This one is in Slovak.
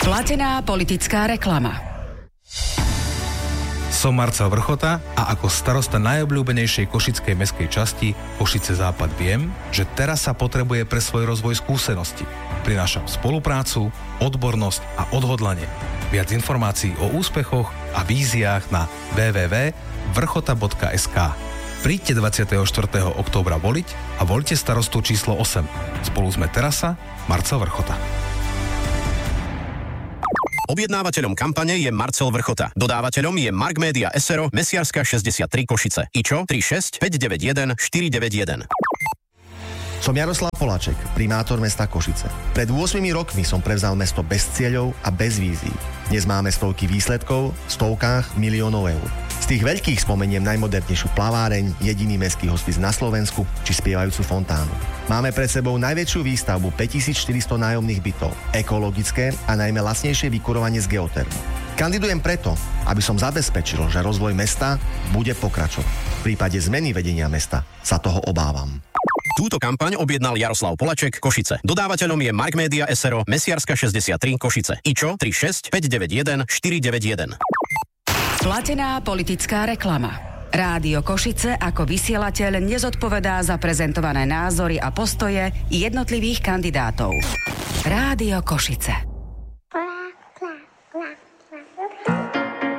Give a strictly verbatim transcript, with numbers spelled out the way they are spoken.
Platená politická reklama. Som Marcel Vrchota a ako starosta najobľúbenejšej košickej mestskej časti Košice Západ viem, že teraz sa potrebuje pre svoj rozvoj skúsenosti. Prinášam spoluprácu, odbornosť a odhodlanie. Viac informácií o úspechoch a víziách na w w w bodka vrchota bodka es ká. Príďte dvadsiateho štvrtého októbra voliť a voľte starostu číslo osem. Spolu sme Terasa, Marcel Vrchota. Objednávateľom kampane je Marcel Vrchota. Dodávateľom je Mark Media es er o, Mesiarska šesťdesiattri Košice. IČO tri šesť päť deväť jeden štyri deväť jeden. Som Jaroslav Poláček, primátor mesta Košice. Pred ôsmimi rokmi som prevzal mesto bez cieľov a bez vízií. Dnes máme stovky výsledkov, v stovkách miliónov eur. Z tých veľkých spomeniem najmodernejšiu plaváreň, jediný mestský hospic na Slovensku či spievajúcu fontánu. Máme pred sebou najväčšiu výstavbu päťtisícštyristo nájomných bytov, ekologické a najmä lacnejšie vykurovanie z geotermu. Kandidujem preto, aby som zabezpečil, že rozvoj mesta bude pokračovať. V prípade zmeny vedenia mesta sa toho obávam. Túto kampaň objednal Jaroslav Polaček, Košice. Dodávateľom je Mark Media es er o, Mesiarska šesťdesiattri Košice. IČO tri šesť päť deväť jeden štyri deväť jeden. Platená politická reklama. Rádio Košice ako vysielateľ nezodpovedá za prezentované názory a postoje jednotlivých kandidátov. Rádio Košice.